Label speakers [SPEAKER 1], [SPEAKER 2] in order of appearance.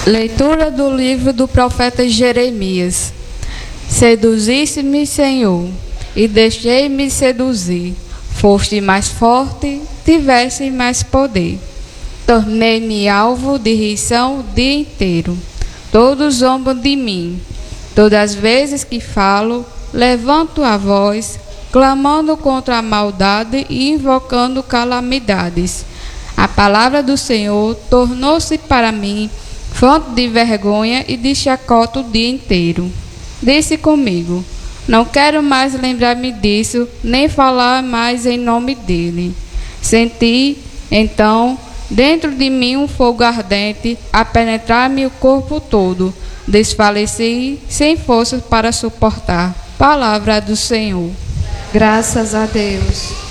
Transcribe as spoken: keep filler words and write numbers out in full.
[SPEAKER 1] Leitura do livro do profeta Jeremias. Seduziste-me, Senhor, e deixei-me seduzir. Foste mais forte, tiveste mais poder. Tornei-me alvo de rição o dia inteiro. Todos zombam de mim. Todas as vezes que falo, levanto a voz, clamando contra a maldade e invocando calamidades. A palavra do Senhor tornou-se para mim fonte de vergonha e de chacota o dia inteiro. Disse comigo: não quero mais lembrar-me disso, nem falar mais em nome dele. Senti, então, dentro de mim um fogo ardente a penetrar-me o corpo todo. Desfaleci, sem forças para suportar. Palavra do Senhor.
[SPEAKER 2] Graças a Deus.